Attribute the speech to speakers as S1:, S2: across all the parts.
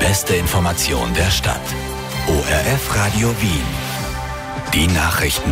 S1: beste Information der Stadt. ORF Radio Wien. Die Nachrichten.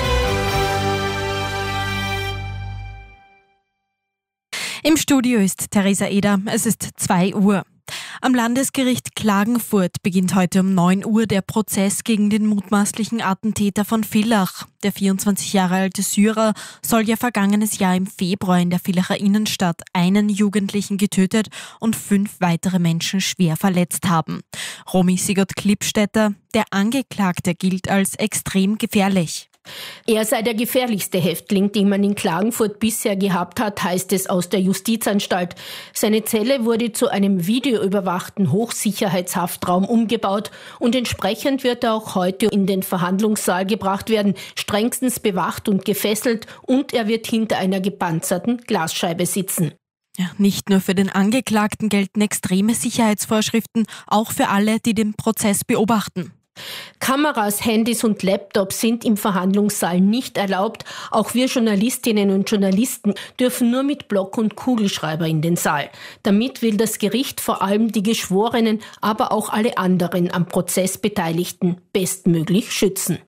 S2: Im Studio ist Theresa Eder. Es ist 2 Uhr. Am Landesgericht Klagenfurt beginnt heute um 9 Uhr der Prozess gegen den mutmaßlichen Attentäter von Villach. Der 24 Jahre alte Syrer soll ja vergangenes Jahr im Februar in der Villacher Innenstadt einen Jugendlichen getötet und 5 weitere Menschen schwer verletzt haben. Romy Sigurd-Klippstätter, der Angeklagte, gilt als extrem gefährlich.
S3: Er sei der gefährlichste Häftling, den man in Klagenfurt bisher gehabt hat, heißt es aus der Justizanstalt. Seine Zelle wurde zu einem videoüberwachten Hochsicherheitshaftraum umgebaut und entsprechend wird er auch heute in den Verhandlungssaal gebracht werden, strengstens bewacht und gefesselt, und er wird hinter einer gepanzerten Glasscheibe sitzen.
S2: Ja, nicht nur für den Angeklagten gelten extreme Sicherheitsvorschriften, auch für alle, die den Prozess beobachten.
S3: Kameras, Handys und Laptops sind im Verhandlungssaal nicht erlaubt. Auch wir Journalistinnen und Journalisten dürfen nur mit Block und Kugelschreiber in den Saal. Damit will das Gericht vor allem die Geschworenen, aber auch alle anderen am Prozess Beteiligten bestmöglich schützen.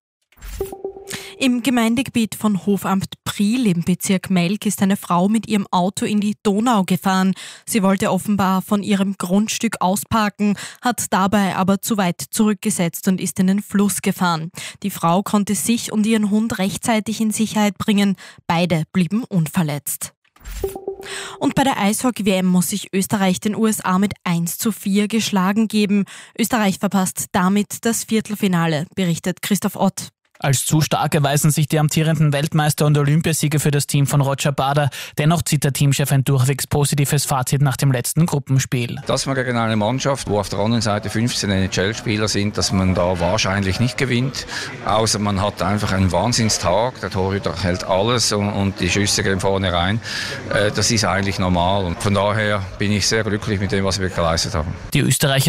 S2: Im Gemeindegebiet von Hofamt Priel im Bezirk Melk ist eine Frau mit ihrem Auto in die Donau gefahren. Sie wollte offenbar von ihrem Grundstück ausparken, hat dabei aber zu weit zurückgesetzt und ist in den Fluss gefahren. Die Frau konnte sich und ihren Hund rechtzeitig in Sicherheit bringen. Beide blieben unverletzt. Und bei der Eishockey-WM muss sich Österreich den USA mit 1:4 geschlagen geben. Österreich verpasst damit das Viertelfinale, berichtet Christoph Ott.
S4: Als zu stark erweisen sich die amtierenden Weltmeister und Olympiasieger für das Team von Roger Bader. Dennoch zieht der Teamchef ein durchwegs positives Fazit nach dem letzten Gruppenspiel.
S5: Dass man gegen eine Mannschaft, wo auf der anderen Seite 15 NHL-Spieler sind, dass man da wahrscheinlich nicht gewinnt. Außer man hat einfach einen Wahnsinnstag, der Torhüter hält alles und die Schüsse gehen vorne rein. Das ist eigentlich normal und von daher bin ich sehr glücklich mit dem, was wir geleistet haben.
S4: Die Österreicher